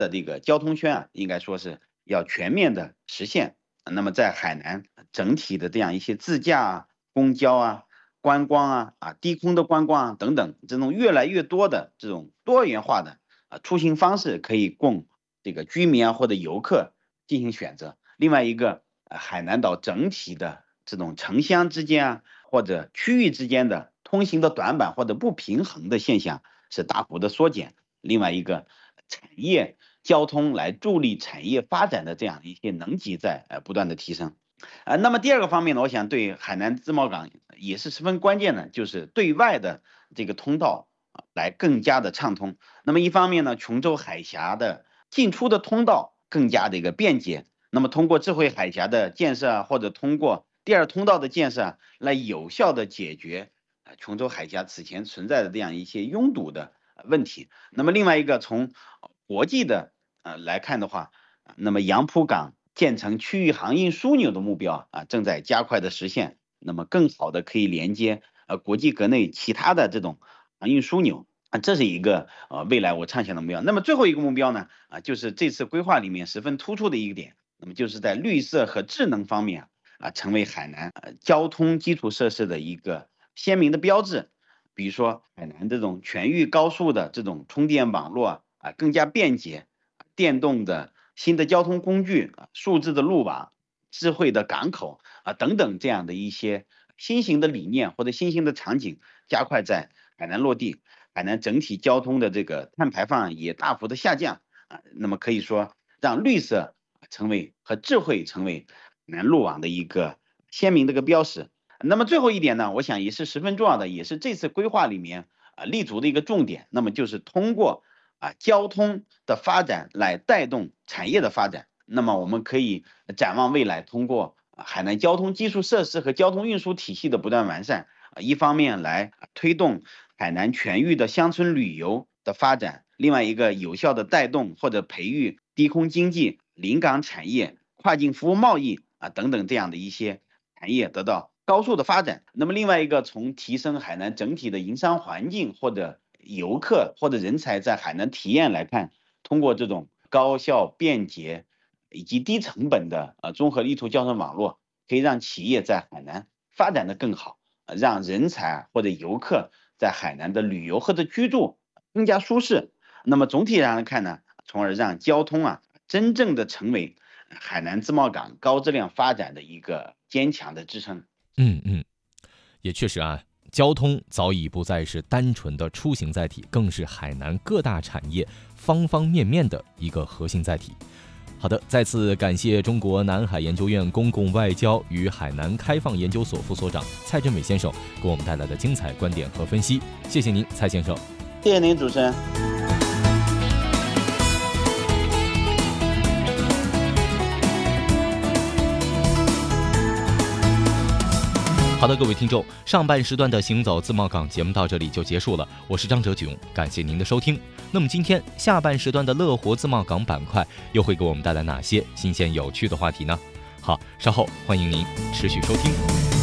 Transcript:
的这个交通圈应该说是要全面的实现。那么在海南整体的这样一些自驾公交观光低空的观光等等，这种越来越多的这种多元化的出行方式可以供这个居民或者游客进行选择。另外一个，海南岛整体的这种城乡之间或者区域之间的通行的短板或者不平衡的现象是大幅的缩减。另外一个，产业交通来助力产业发展的这样一些能级在不断的提升。那么第二个方面呢，我想对海南自贸港也是十分关键的，就是对外的这个通道来更加的畅通。那么一方面呢，琼州海峡的进出的通道更加的一个便捷。那么通过智慧海峡的建设或者通过第二通道的建设，来有效的解决琼州海峡此前存在的这样一些拥堵的问题。那么另外一个，从国际的来看的话，那么杨浦港建成区域航运枢纽的目标正在加快的实现，那么更好的可以连接国际国内其他的这种航运枢纽这是一个未来我畅想的目标。那么最后一个目标呢就是这次规划里面十分突出的一个点，那么就是在绿色和智能方面成为海南交通基础设施的一个鲜明的标志。比如说海南这种全域高速的这种充电网络更加便捷，电动的新的交通工具数字的路网、智慧的港口等等这样的一些新型的理念或者新型的场景加快在海南落地。海南整体交通的这个碳排放也大幅的下降那么可以说让绿色成为和智慧成为海南路网的一个鲜明的一个标识。那么最后一点呢，我想也是十分重要的，也是这次规划里面立足的一个重点，那么就是通过交通的发展来带动产业的发展。那么我们可以展望未来，通过海南交通基础设施和交通运输体系的不断完善一方面来推动海南全域的乡村旅游的发展，另外一个有效的带动或者培育低空经济、临港产业、跨境服务贸易等等这样的一些产业得到高速的发展。那么另外一个，从提升海南整体的营商环境或者游客或者人才在海南体验来看，通过这种高效便捷以及低成本的综合地图交通网络，可以让企业在海南发展的更好，让人才或者游客在海南的旅游或者居住更加舒适。那么总体上来看呢，从而让交通真正的成为海南自贸港高质量发展的一个坚强的支撑。 也确实交通早已不再是单纯的出行载体，更是海南各大产业方方面面的一个核心载体。好的，再次感谢中国南海研究院公共外交与海南开放研究所副所长蔡振伟先生给我们带来的精彩观点和分析。谢谢您，蔡先生。 谢谢您，主持人。 好的，各位听众，上半时段的行走自贸港节目到这里就结束了，我是张哲炯，感谢您的收听。那么今天下半时段的乐活自贸港板块又会给我们带来哪些新鲜有趣的话题呢？好，稍后欢迎您持续收听。